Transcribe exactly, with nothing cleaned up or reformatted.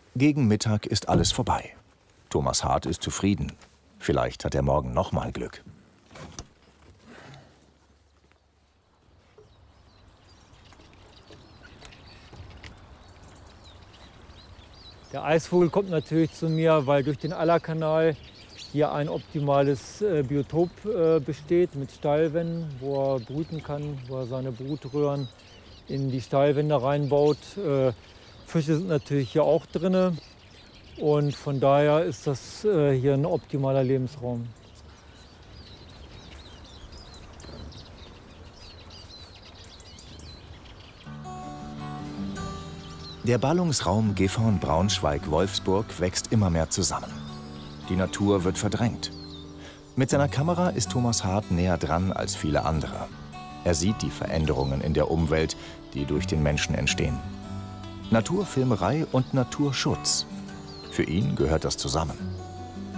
Gegen Mittag ist alles vorbei. Thomas Hart ist zufrieden. Vielleicht hat er morgen noch mal Glück. Der Eisvogel kommt natürlich zu mir, weil durch den Allerkanal hier ein optimales äh, Biotop äh, besteht mit Steilwänden, wo er brüten kann, wo er seine Brutröhren in die Steilwände reinbaut. Äh, Fische sind natürlich hier auch drin und von daher ist das äh, hier ein optimaler Lebensraum. Der Ballungsraum Gifhorn-Braunschweig-Wolfsburg wächst immer mehr zusammen. Die Natur wird verdrängt. Mit seiner Kamera ist Thomas Hart näher dran als viele andere. Er sieht die Veränderungen in der Umwelt, die durch den Menschen entstehen. Naturfilmerei und Naturschutz. Für ihn gehört das zusammen.